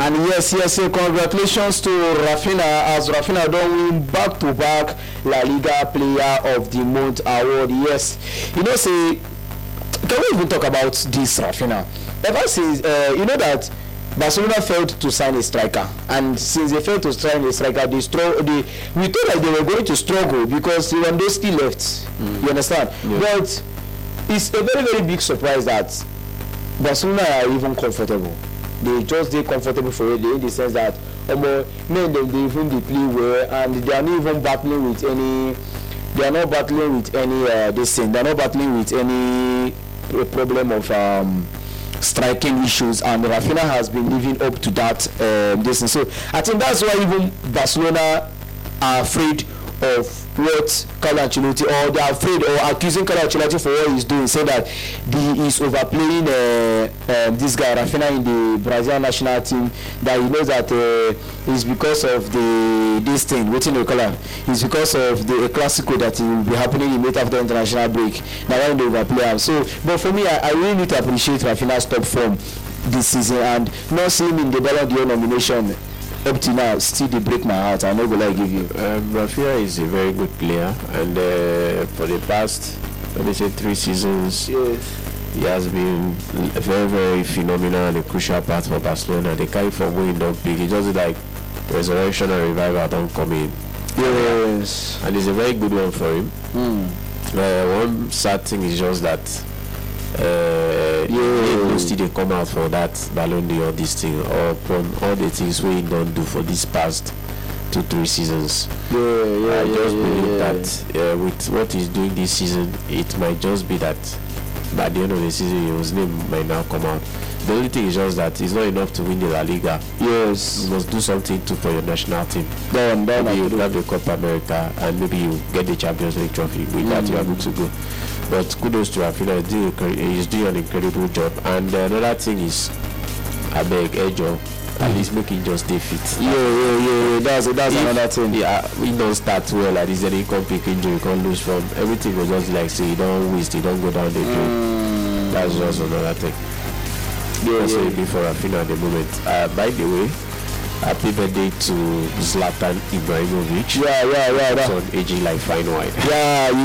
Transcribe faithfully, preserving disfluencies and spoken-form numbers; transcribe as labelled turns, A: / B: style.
A: And yes, yes, so congratulations to Rafinha, as Rafinha don't win back-to-back La Liga Player of the Month award. Yes, you know, say, can we even talk about this Rafinha? Ever since, uh, you know that Barcelona failed to sign a striker, and since they failed to sign a striker, they struggle. They we thought that they were going to struggle because Lewandowski left. Mm. You understand? Yeah. But it's a very very big surprise that Barcelona are even comfortable. They just they comfortable for it in the sense that um, men them they even they play well, and they are not even battling with any. They are not battling with any uh, this thing. They are not battling with any uh, problem of um. striking issues, and Rafinha has been living up to that um, this. So I think that's why even Barcelona are afraid of what Carlo Ancelotti, or they are afraid or accusing Carlo Ancelotti for what he's doing, saying that he is overplaying uh, um, this guy Rafinha in the Brazilian national team, that he knows that uh, it's because of the this thing waiting to color, it's because of the Clásico that will be happening in late after international break. Now when they overplay him. So but for me, I, I really need to appreciate Rafinha's top form this season, and not seeing him in the Ballon d'Or nomination up to now still they break my heart. I know what I give you.
B: Um, Rafinha is a very good player, and uh, for the past, let me say, three seasons,
A: yes,
B: he has been a very, very phenomenal and a crucial part for Barcelona. They carry from winning don't big. It's just like resurrection and revival don't come in.
A: Yes,
B: and it's a very good one for him.
A: Mm.
B: Uh, one sad thing is just that uh, yeah, still they come out for that Ballon d'Or this thing, or from all the things we don't do for this past two three seasons.
A: Yeah, yeah,
B: I
A: yeah,
B: just
A: yeah,
B: believe
A: yeah.
B: that uh, with what he's doing this season, it might just be that by the end of the season his name might now come out. The only thing is just that it's not enough to win the La Liga.
A: Yes,
B: you must do something too for your national team.
A: Then, then
B: maybe you grab the Copa America, and maybe you get the Champions League trophy. With mm. that, you are good to go. But kudos to Rafinha, he's doing, he's doing an incredible job. And uh, another thing is, I beg Ejo, at least make it just stay fit.
A: Yeah, yeah, yeah, yeah. That's that's if, another thing.
B: Yeah, we don't start well like this, then he can't pick injury, you can't lose from everything. Was just like say, you don't waste, you don't go down the drain. Mm. That's just another thing. Yeah, that's yeah. Before Rafinha at the moment. Uh, by the way, happy birthday to Zlatan Ibrahimovic.
A: Yeah, yeah, yeah.
B: It's on A G like fine wine.
A: Yeah.